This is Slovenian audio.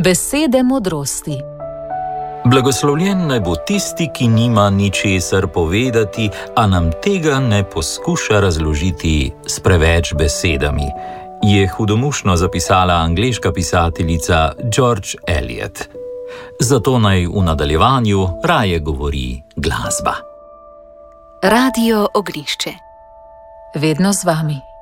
Besede modrosti. Blagoslovljen naj bo tisti, ki nima ničesar povedati, a nam tega ne poskuša razložiti s preveč besedami, je hudomušno zapisala angleška pisateljica George Eliot. Zato naj v nadaljevanju raje govori glasba. Radio Ognjišče. Vedno z vami.